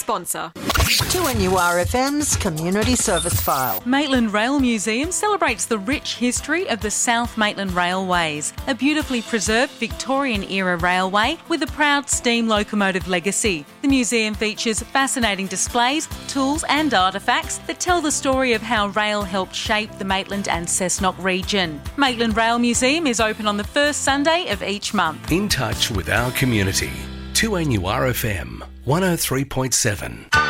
sponsor. 2NURFM's Community Service File. Maitland Rail Museum celebrates the rich history of the South Maitland Railways, a beautifully preserved Victorian-era railway with a proud steam locomotive legacy. The museum features fascinating displays, tools and artefacts that tell the story of how rail helped shape the Maitland and Cessnock region. Maitland Rail Museum is open on the first Sunday of each month. In touch with our community. 2NURFM 103.7.